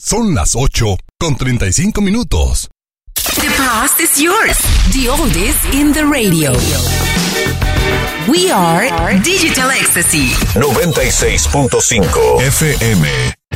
Son las 8:35. The past is yours. The oldies in the radio. We are Digital Ecstasy 96.5 FM.